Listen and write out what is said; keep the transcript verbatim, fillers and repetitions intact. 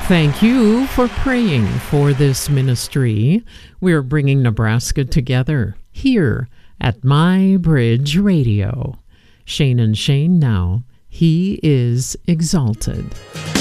Thank you for praying for this ministry. We're bringing Nebraska together here at My Bridge Radio. Shane and Shane now. He is exalted.